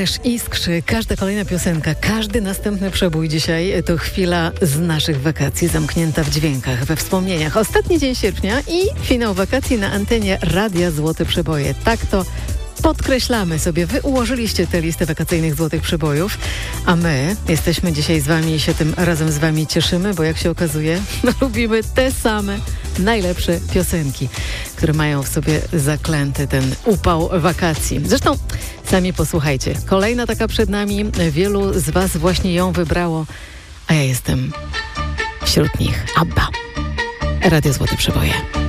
Ależ iskrzy, każda kolejna piosenka, każdy następny przebój dzisiaj to chwila z naszych wakacji, zamknięta w dźwiękach, we wspomnieniach. Ostatni dzień sierpnia i finał wakacji na antenie Radia Złote Przeboje. Tak to podkreślamy sobie. Wy ułożyliście tę listę wakacyjnych złotych przebojów, a my jesteśmy dzisiaj z wami i się tym razem z wami cieszymy, bo jak się okazuje, lubimy te same najlepsze piosenki, które mają w sobie zaklęty ten upał wakacji. Zresztą sami posłuchajcie. Kolejna taka przed nami. Wielu z was właśnie ją wybrało, a ja jestem wśród nich. ABBA. Radio Złote Przeboje.